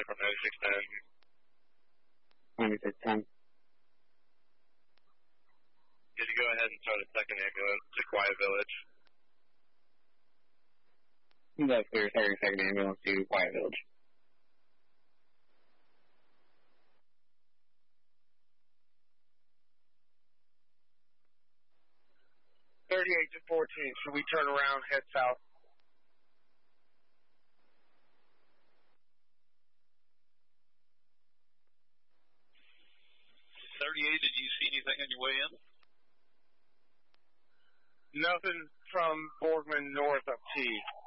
calling from 9610. 9610. Did you go ahead and start a second ambulance to Quiet Village? That's clear. Starting second ambulance to Quiet Village. to 14. Should we turn around, head south? 38, did you see anything on your way in? Nothing from Boardman north of T.